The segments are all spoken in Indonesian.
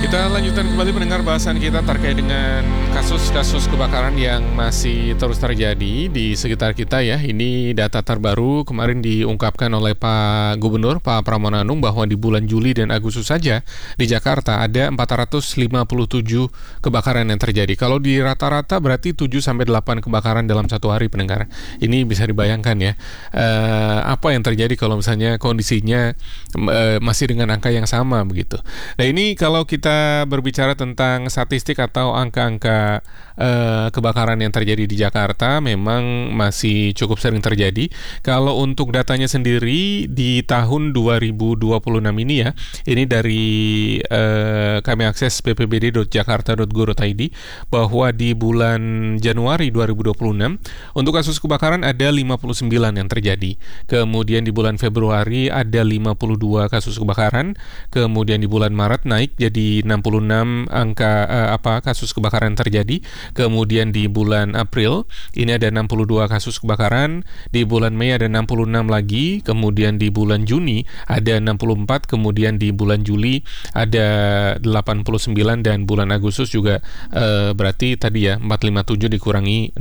Kita lanjutkan kembali mendengar bahasan kita terkait dengan kasus-kasus kebakaran yang masih terus terjadi di sekitar kita ya. Ini data terbaru kemarin diungkapkan oleh Pak Gubernur, Pak Pramono Anung, bahwa di bulan Juli dan Agustus saja di Jakarta ada 457 kebakaran yang terjadi. Kalau di rata-rata berarti 7-8 kebakaran dalam satu hari, pendengar. Ini bisa dibayangkan ya, apa yang terjadi kalau misalnya kondisinya masih dengan angka yang sama begitu. Nah ini kalau kita berbicara tentang statistik atau angka-angka kebakaran yang terjadi di Jakarta memang masih cukup sering terjadi. Kalau untuk datanya sendiri di tahun 2026 ini ya, ini dari kami akses bpbd.jakarta.go.id bahwa di bulan Januari 2026 untuk kasus kebakaran ada 59 yang terjadi. Kemudian di bulan Februari ada 52 kasus kebakaran. Kemudian di bulan Maret naik jadi 66 kasus kebakaran terjadi. Kemudian di bulan April ini ada 62 kasus kebakaran. Di bulan Mei ada 66 lagi. Kemudian di bulan Juni ada 64. Kemudian di bulan Juli ada 89 dan bulan Agustus juga berarti tadi ya 457 dikurangi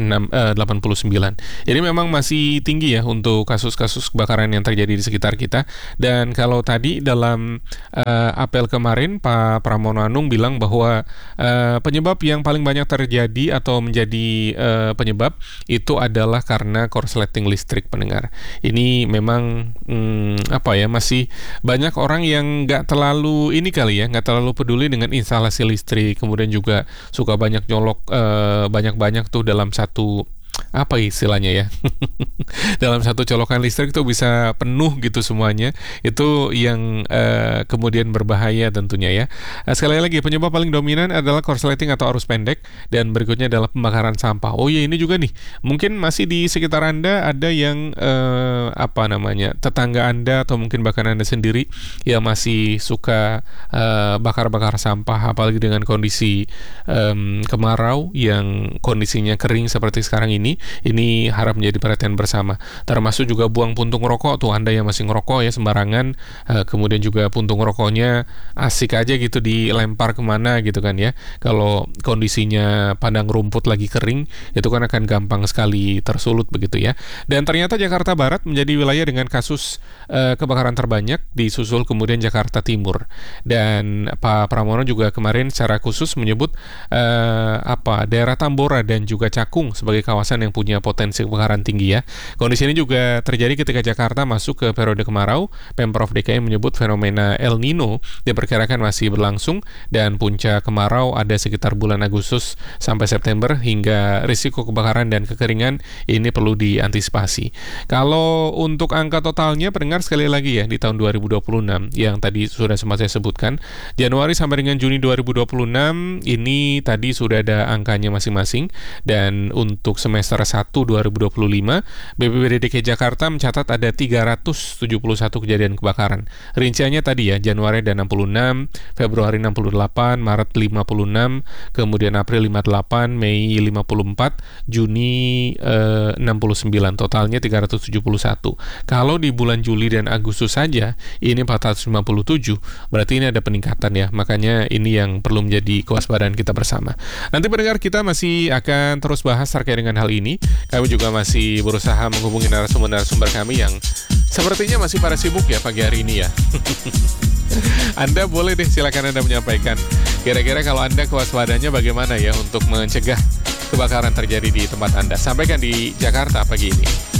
89. Jadi memang masih tinggi ya untuk kasus-kasus kebakaran yang terjadi di sekitar kita. Dan kalau tadi dalam apel kemarin Pak Pramono Anung bilang bahwa penyebab yang paling banyak terjadi atau menjadi penyebab itu adalah karena korsleting listrik, pendengar. Ini memang masih banyak orang yang nggak terlalu nggak terlalu peduli dengan instalasi listrik, kemudian juga suka banyak nyolok banyak tuh dalam satu istilahnya ya dalam satu colokan listrik tuh bisa penuh gitu semuanya. Itu yang kemudian berbahaya tentunya ya. Sekali lagi, penyebab paling dominan adalah korsleting atau arus pendek, dan berikutnya adalah pembakaran sampah. Oh iya, ini juga nih, mungkin masih di sekitar Anda ada yang tetangga Anda atau mungkin bahkan Anda sendiri yang masih suka bakar-bakar sampah, apalagi dengan kondisi kemarau yang kondisinya kering seperti sekarang ini harap menjadi perhatian bersama. Termasuk juga buang puntung rokok tuh, Anda yang masih ngerokok ya sembarangan, kemudian juga puntung rokoknya asik aja gitu dilempar kemana gitu kan ya. Kalau kondisinya padang rumput lagi kering, itu kan akan gampang sekali tersulut begitu ya. Dan ternyata Jakarta Barat menjadi wilayah dengan kasus kebakaran terbanyak, disusul kemudian Jakarta Timur. Dan Pak Pramono juga kemarin secara khusus menyebut daerah Tambora dan juga Cakung sebagai kawasan yang punya potensi kebakaran tinggi ya. Kondisi ini juga terjadi ketika Jakarta masuk ke periode kemarau. Pemprov DKI menyebut fenomena El Nino diperkirakan masih berlangsung dan puncak kemarau ada sekitar bulan Agustus sampai September, hingga risiko kebakaran dan kekeringan ini perlu diantisipasi. Kalau untuk angka totalnya, pendengar, sekali lagi ya, di tahun 2026 yang tadi sudah sempat saya sebutkan, Januari sampai dengan Juni 2026 ini tadi sudah ada angkanya masing-masing. Dan untuk semester 1 2025, BPBD DKI Jakarta mencatat ada 371 kejadian kebakaran. Rinciannya tadi ya, Januari ada 66, Februari 68, Maret 56, kemudian April 58, Mei 54, Juni 69, totalnya 371. Kalau di bulan Juli dan Agustus saja ini 457, berarti ini ada peningkatan ya. Makanya ini yang perlu menjadi kewaspadaan kita bersama. Nanti pendengar, kita masih akan terus bahas terkait dengan hal ini. Kami juga masih berusaha menghubungi narasumber-narasumber kami yang sepertinya masih pada sibuk ya pagi hari ini ya. Anda boleh deh, silakan Anda menyampaikan kira-kira kalau Anda kewaspadaannya bagaimana ya untuk mencegah kebakaran terjadi di tempat Anda. Sampaikan di Jakarta pagi ini.